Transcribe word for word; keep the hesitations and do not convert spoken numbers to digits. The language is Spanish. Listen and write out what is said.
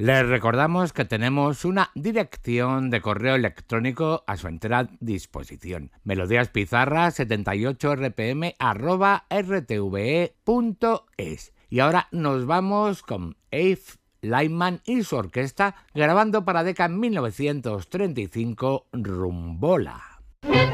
Les recordamos que tenemos una dirección de correo electrónico a su entera disposición: melodíaspizarra setenta y ocho r p m arroba r t v e punto es. Y ahora nos vamos con Abe Lyman y su orquesta grabando para Decca en mil novecientos treinta y cinco Rumbola.